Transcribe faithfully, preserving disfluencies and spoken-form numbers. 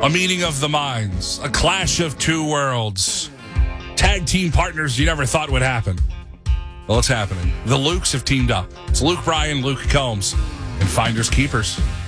A meeting of the minds. A clash of two worlds. Tag team partners you never thought would happen. Well, it's happening. The Lukes have teamed up. It's Luke Bryan, Luke Combs, and Finders Keepers.